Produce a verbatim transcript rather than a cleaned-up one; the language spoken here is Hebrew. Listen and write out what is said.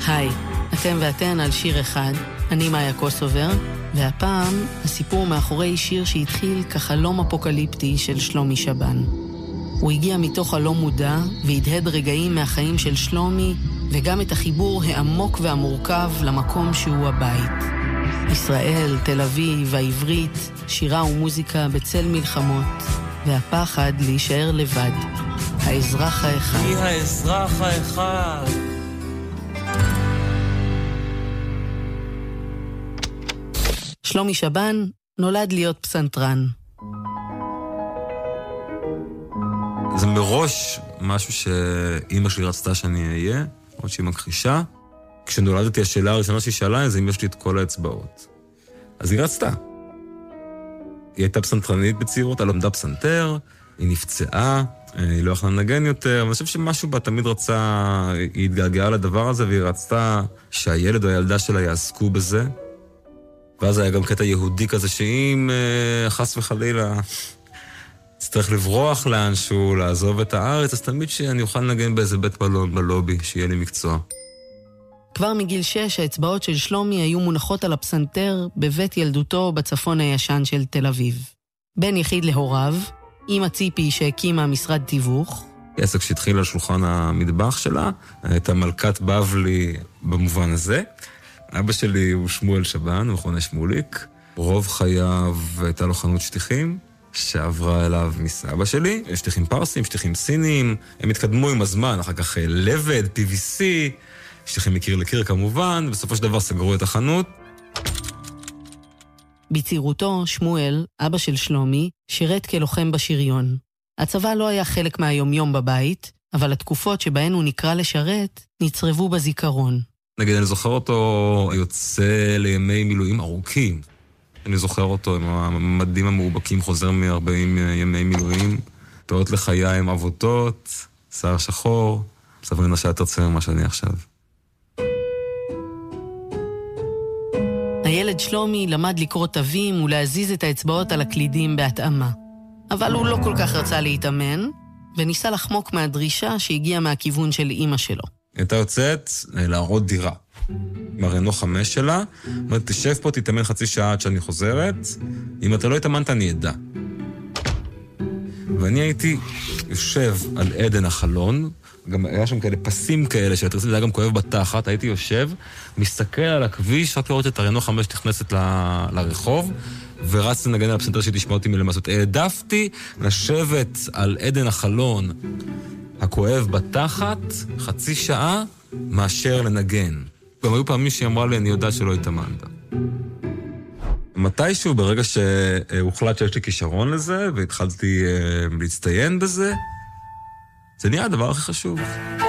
היי, אתם ואתן על שיר אחד, אני מאיה קוסובר, והפעם הסיפור מאחורי שיר שהתחיל כחלום אפוקליפטי של שלומי שבן. הוא הגיע מתוך הלא מודע והדהד רגעים מהחיים של שלומי, וגם את החיבור העמוק והמורכב למקום שהוא הבית. ישראל, תל אביב, העברית, שירה ומוזיקה בצל מלחמות, והפחד להישאר לבד. האזרח האחד. מי האזרח האחד? שלומי שבן נולד להיות פסנתרן. זה מראש משהו שאימא שלי רצתה שאני אהיה, עוד שהיא מכחישה. כשנולדתי השאלה הראשונה שהיא שאלה, זה אם יש לי את כל האצבעות. אז היא רצתה. היא הייתה פסנתרנית בצעירות, היא למדה פסנתר, היא נפצעה, היא לא יכלה לנגן יותר, ואני חושב שמשהו בה תמיד רצה, היא התגעגעה לדבר הזה, והיא רצתה שהילד או הילדה שלה יעסקו בזה. ואז היה גם קטע יהודי כזה, שאם חס וחלילה צריך לברוח לאנשהו, לעזוב את הארץ, אז תמיד שאני אוכל לנגן באיזה בית מלון בלובי, שיהיה לי מקצוע. כבר מגיל שש האצבעות של שלומי היו מונחות על הפסנתר בבית ילדותו בצפון הישן של תל אביב. בן יחיד להוריו, אמא ציפי שהקימה משרד תיווך. עסק שהתחיל על שולחן המטבח שלה, הייתה מלכת בבלי במובן הזה. אבא שלי הוא שמואל שבן, מכונה שמוליק. רוב חייו הייתה לו חנות שטיחים, שעברה אליו מסבא שלי. שטיחים פרסים, שטיחים סינים, הם התקדמו עם הזמן, אחר כך לבד, פי וי סי, שטיחים מקיר לקיר כמובן, בסופו של דבר סגרו את החנות. בצעירותו, שמואל, אבא של שלומי, שירת כלוחם בשריון. הצבא לא היה חלק מהיומיום בבית, אבל התקופות שבהן הוא נקרא לשרת נצרבו בזיכרון. נגיד, אני זוכר אותו יוצא לימי מילואים ארוכים. אני זוכר אותו עם המדים המאובקים, חוזר מ-ארבעים ימי מילואים, פאות לחיי עם אבותות, שיער שחור, סברינה שאת תרצה ממה שאני עכשיו. הילד שלומי למד לקרוא תווים ולהזיז את האצבעות על הקלידים בהתאמה. אבל הוא לא כל כך רצה להתאמן, וניסה לחמוק מהדרישה שהגיעה מהכיוון של אמא שלו. הייתה יוצאת להראות דירה. מרנו חמש שלה, אומרת, תשב פה, תתאמן חצי שעה עד שאני חוזרת, אם אתה לא התאמנת, אני אדע. ואני הייתי יושב על עדן החלון, גם היה שם כאלה פסים כאלה, שהתרסים זה היה גם כואב בתחת, הייתי יושב, מסתכל על הכביש, רק לראות את הרנו חמש נכנסת ל- לרחוב, ורץ לנגן על הפסנתר שתשמע אותי מלמסות. העדפתי לשבת על עדן החלון, הכואב בתחת, חצי שעה, מאשר לנגן. גם היו פעמים שהיא אמרה לי, אני יודעת שלא התאמנת. מתישהו, ברגע שהוחלט שיש לי כישרון לזה, והתחלתי להצטיין בזה, זה נהיה הדבר הכי חשוב.